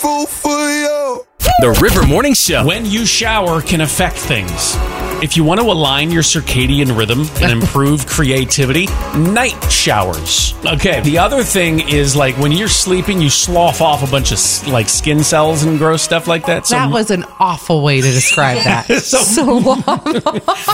fool for you. The River Morning Show. When you shower can affect things. If you want to align your circadian rhythm and improve creativity, night showers. Okay, the other thing is like when you're sleeping, you slough off a bunch of like skin cells and gross stuff like that. So That was an awful way to describe that. So long.